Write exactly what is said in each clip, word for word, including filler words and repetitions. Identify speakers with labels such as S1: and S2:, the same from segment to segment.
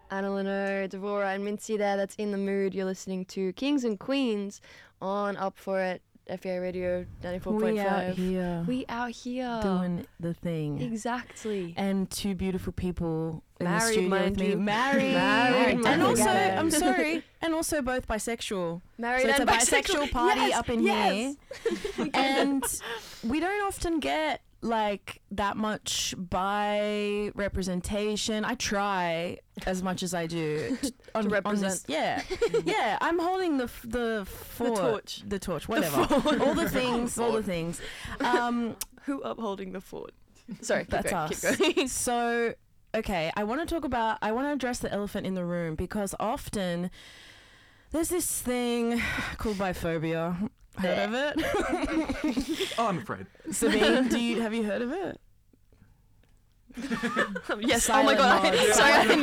S1: Anna Leno, Devora, and Mincy there. That's In the Mood. You're listening to Kings and Queens on Up For It, F A Radio ninety-four point five.
S2: We out here.
S1: We out here.
S2: Doing the thing.
S1: Exactly.
S2: And two beautiful people in
S1: Married,
S2: the studio
S1: mind
S2: with me.
S1: you.
S2: Married.
S1: Married,
S2: And
S1: mind
S2: also,
S1: you.
S2: I'm sorry, and also both bisexual.
S1: Married
S2: so it's
S1: and
S2: a bisexual,
S1: bisexual.
S2: party
S1: Yes,
S2: up in
S1: yes.
S2: here. And we don't often get like that much bi representation. I try as much as I do to, on,
S1: To
S2: on this.
S1: represent.
S2: Yeah, yeah. I'm holding the f- the fort,
S1: torch.
S2: the torch, whatever. All the things, all the things. Um,
S1: Who upholding the fort? Sorry, keep
S2: That's
S1: going,
S2: us.
S1: Keep going.
S2: So, okay, I want to talk about, I want to address the elephant in the room because often there's this thing called biphobia. Heard of it?
S3: Oh, I'm afraid.
S2: Sabine, do you, have you heard of it?
S1: Yes.
S2: Silent
S1: oh my god.
S2: nod.
S1: I, sorry, I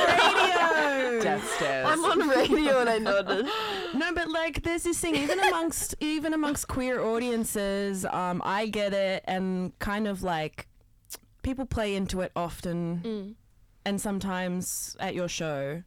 S1: nodded.
S2: Radio!
S4: Death stares.
S1: I'm on radio and I nodded.
S2: No, but like there's this thing even amongst even amongst queer audiences, um, I get it, and kind of like people play into it often,
S1: Mm.
S2: and sometimes at your show.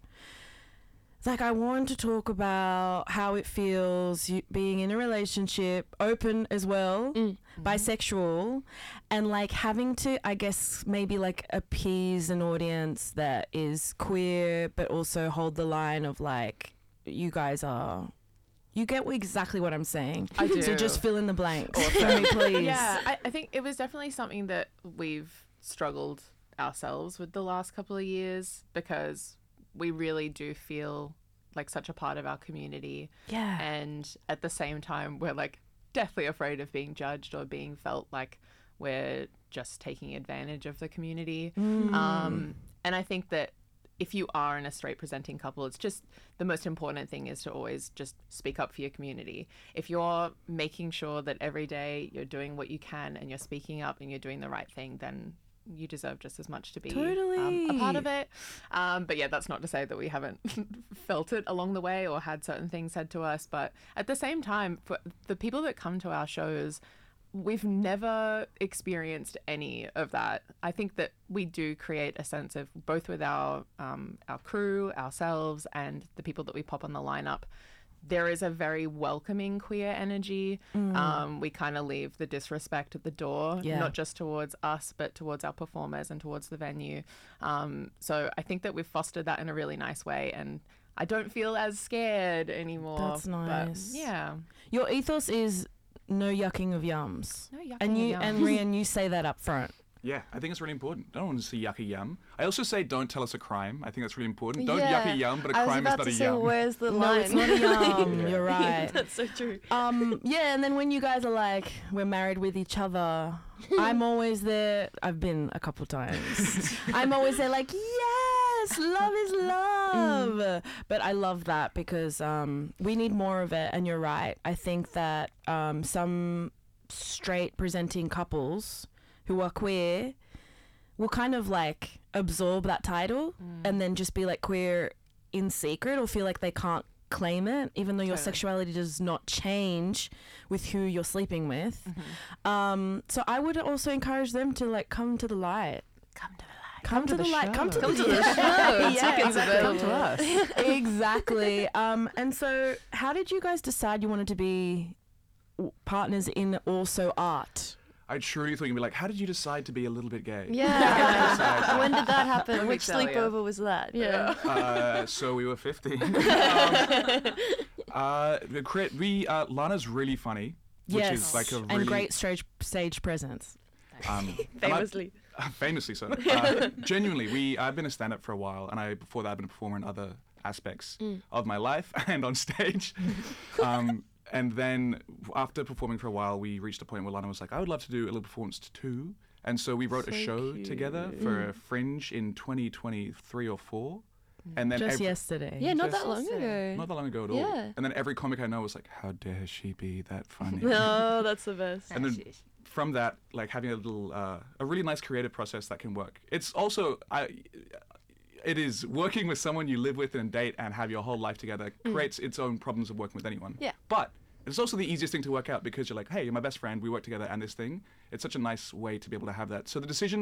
S2: It's like I want to talk about how it feels you, being in a relationship, open as well,
S1: Mm.
S2: bisexual, and like having to, I guess, maybe like appease an audience that is queer, but also hold the line of like, you guys are, you get exactly what I'm saying.
S4: I do.
S2: So just fill in the blanks for me, please.
S4: Yeah, I, I think it was definitely something that we've struggled ourselves with the last couple of years because we really do feel like such a part of our community.
S2: Yeah.
S4: And at the same time, we're like deathly afraid of being judged or being felt like we're just taking advantage of the community.
S2: Mm.
S4: Um, and I think that if you are in a straight presenting couple, it's just the most important thing is to always just speak up for your community. If you're making sure that every day you're doing what you can and you're speaking up and you're doing the right thing, then you deserve just as much to be
S2: Totally.
S4: um, a part of it. Um, but yeah, that's not to say that we haven't felt it along the way or had certain things said to us. But at the same time, for the people that come to our shows, we've never experienced any of that. I think that we do create a sense of both with our um, our crew, ourselves, and the people that we pop on the lineup. There is a very welcoming queer energy.
S2: Mm.
S4: Um, we kind of leave the disrespect at the door,
S2: Yeah.
S4: not just towards us, but towards our performers and towards the venue. Um, so I think that we've fostered that in a really nice way, and I don't feel as scared anymore.
S2: That's nice.
S4: But yeah.
S2: Your ethos is no yucking of yums.
S4: No yucking
S2: And
S4: of
S2: you
S4: yums.
S2: and Rian, you say that up front.
S3: Yeah, I think it's really important. I don't want to see yucky yum. I also say don't tell us a crime. I think that's really important. Don't
S1: Yeah.
S3: yucky yum, but a
S1: I was
S3: crime is
S1: about
S3: not
S1: to
S3: a
S1: say,
S3: yum.
S1: where's the
S2: No,
S1: line?
S2: it's not a yum. You're right.
S1: That's so true.
S2: Um, yeah, and then when you guys are like, we're married with each other, I'm always there. I've been a couple times. I'm always there like, yes, love is love.
S1: Mm.
S2: But I love that because um, we need more of it. And you're right. I think that um, some straight presenting couples who are queer will kind of like absorb that title
S4: Mm.
S2: and then just be like queer in secret or feel like they can't claim it, even though your
S4: Totally.
S2: sexuality does not change with who you're sleeping with.
S4: Mhm.
S2: Um, so I would also encourage them to like come to the light.
S4: Come to the light.
S2: Come, to, the, light. Come to
S1: Come
S2: the,
S1: to the show.
S2: Yeah,
S1: Tickets
S2: exactly.
S4: Come to us.
S2: Exactly. Um, and so how did you guys decide you wanted to be w- partners in also art?
S3: I truly thought you'd be like, how did you decide to be a little bit gay?
S1: Yeah. When did that happen?
S4: Let me
S1: Which
S4: tell ya.
S1: sleepover was that? Yeah.
S3: Uh, so we were fifteen. um, uh, the cre- we uh, Lana's really funny, which
S2: Yes.
S3: is like a really
S2: and great stage stage presence.
S3: um, and I-
S1: Famously.
S3: famously so. Uh, genuinely, we I've been a stand-up for a while, and I before that I've been a performer in other aspects
S1: Mm.
S3: of my life and on stage. um, and then after performing for a while, we reached a point where Lana was like, "I would love to do a little performance too." And so we wrote a
S1: So
S3: show
S1: cute.
S3: together for a Fringe in twenty twenty-three or four. And then
S2: Just
S3: every-
S2: yesterday.
S1: Yeah, not
S3: Just-
S1: that long ago.
S3: not that long ago at all.
S1: Yeah.
S3: And then every comic I know was like, "How dare she be that funny?"
S1: No, that's the best.
S3: And then from that, like having a little, uh, a really nice creative process that can work. It's also, I, it is working with someone you live with and date and have your whole life together creates its own problems of working with anyone.
S1: Yeah.
S3: But it's also the easiest thing to work out because you're like, hey, you're my best friend, we work together and this thing. It's such a nice way to be able to have that. So the decision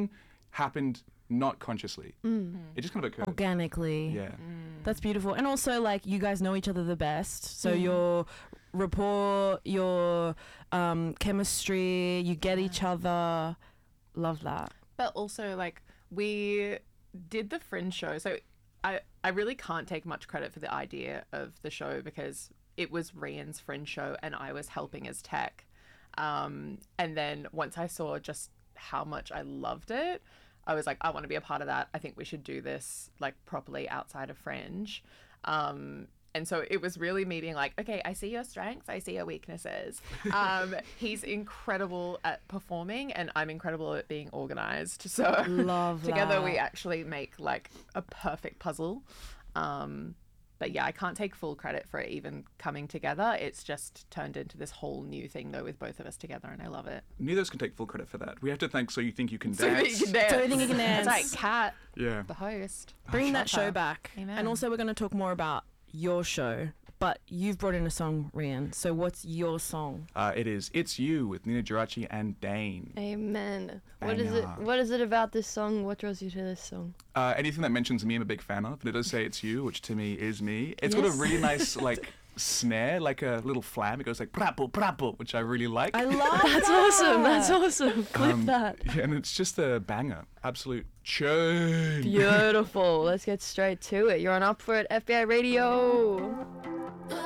S3: happened not consciously. It just kind of occurred.
S2: Organically.
S3: Yeah.
S2: That's beautiful. And also, like, you guys know each other the best. So your rapport, your um, chemistry, you get each other. Love that.
S4: But also, like, we did the Fringe show. So I, I really can't take much credit for the idea of the show because it was Rian's Fringe show and I was helping as tech. Um, and then once I saw just how much I loved it, I was like, I want to be a part of that. I think we should do this like properly outside of Fringe. Um, and so it was really me being like, okay, I see your strengths, I see your weaknesses. Um, he's incredible at performing and I'm incredible at being organized. So
S2: Love
S4: together
S2: that.
S4: we actually make like a perfect puzzle. Um, But yeah, I can't take full credit for it even coming together. It's just turned into this whole new thing though with both of us together and I love it.
S3: Neither of us can take full credit for that. We have to thank So You Think You Can
S4: So that
S3: Dance.
S4: you can dance.
S2: So you think you can
S4: It's
S2: dance.
S4: like Kat,
S3: Yeah.
S4: the host.
S2: Bring that
S4: Love
S2: show
S4: her.
S2: back.
S4: Amen.
S2: And also, we're going to talk more about your show. But you've brought in a song, Rian. So what's your song?
S3: Uh, it is It's You with Nina Geraci and Dane.
S1: Amen. What is it?
S3: Banger.
S1: What is it about this song? What draws you to this song?
S3: Uh, anything that mentions me, I'm a big fan of. And it does say it's you, which to me is me. It's got a
S2: Yes.
S3: really nice, like, snare, like a little flam. It goes like prapo, prapo, which I really like.
S2: I love
S1: That's awesome. That's awesome. Clip
S3: Um,
S1: that.
S3: Yeah, and it's just a banger. Absolute tune.
S1: Beautiful. Let's get straight to it. You're on Up For It F B I Radio.